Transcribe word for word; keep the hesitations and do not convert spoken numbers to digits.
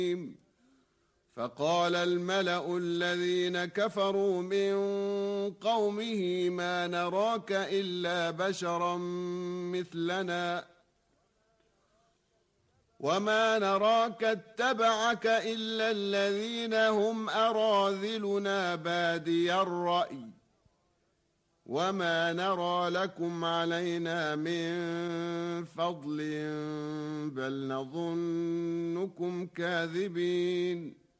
فقال الملأ الذين كفروا من قومه ما نراك إلا بشرا مثلنا وما نراك اتبعك إلا الذين هم أراذلنا بادي الرأي وما نرى لكم علينا من فضل بل نظنكم كاذبين